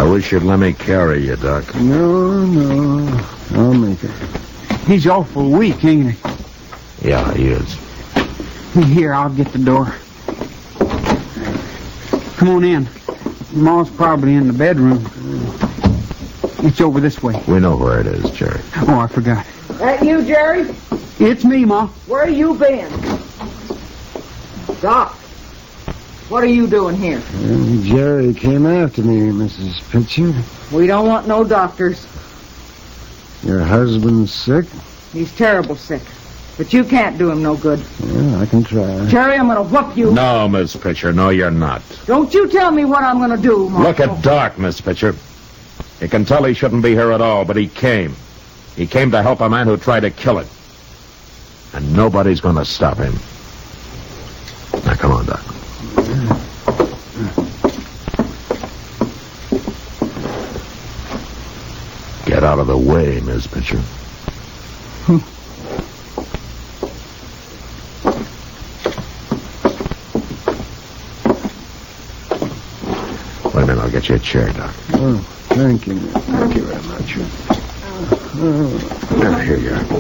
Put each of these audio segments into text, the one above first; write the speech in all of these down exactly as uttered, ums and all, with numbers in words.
I wish you'd let me carry you, Doc. No, no. I'll make it. He's awful weak, ain't he? Yeah, he is. Here, I'll get the door. Come on in. Ma's probably in the bedroom. It's over this way. We know where it is, Jerry. Oh, I forgot. That you, Jerry? It's me, Ma. Where you been? Doc, what are you doing here? Well, Jerry came after me, Missus Pitcher. We don't want no doctors. Your husband's sick? He's terrible sick. But you can't do him no good. Yeah, I can try. Jerry, I'm going to whoop you. No, Miss Pitcher, no, you're not. Don't you tell me what I'm going to do, Marshal. Look at Doc, Miss Pitcher. You can tell he shouldn't be here at all, but he came. He came to help a man who tried to kill it. And nobody's going to stop him. Now, come on, Doc. Get out of the way, Miss Pitcher. Wait a minute, I'll get you a chair, Doc. Oh, thank you. Thank you very much. Oh. Now, here you are.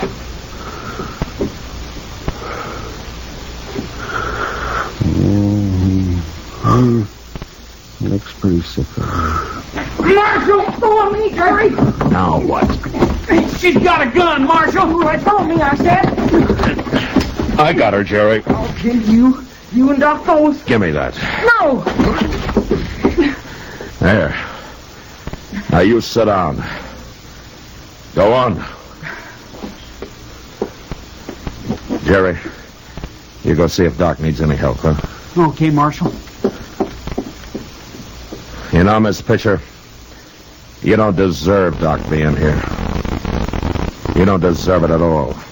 Yeah, he, he looks pretty sick. Marshal, follow me, Jerry. Now what? She's got a gun, Marshal. Follow me, I said. I got her, Jerry. I'll kill you. You and Doc both. Give me that. No. There. Now you sit down. Go on. Jerry, you go see if Doc needs any help, huh? Okay, Marshal. You know, Miss Pitcher, you don't deserve Doc being here. You don't deserve it at all.